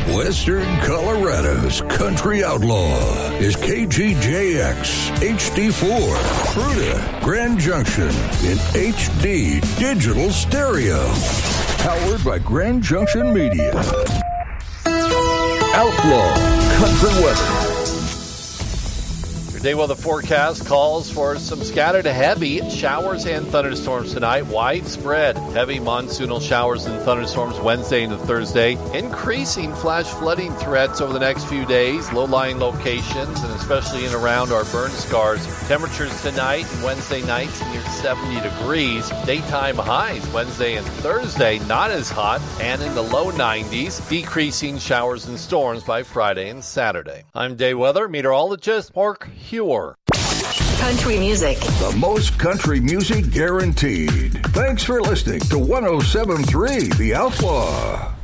Western Colorado's country outlaw is KGJX HD4, Fruita, Grand Junction in HD digital stereo. Powered by Grand Junction Media. Outlaw Country Weather. Your day weather forecast calls for some scattered to heavy showers and thunderstorms tonight. Widespread heavy monsoonal showers and thunderstorms Wednesday into Thursday. Increasing flash flooding threats over the next few days. Low-lying locations and especially in around our burn scars. Temperatures tonight and Wednesday nights near 70 degrees. Daytime highs Wednesday and Thursday not as hot and in the low 90s. Decreasing showers and storms by Friday and Saturday. I'm day weather meteorologist Mark Huer. Country music. The most country music guaranteed. Thanks for listening to 107.3 The Outlaw.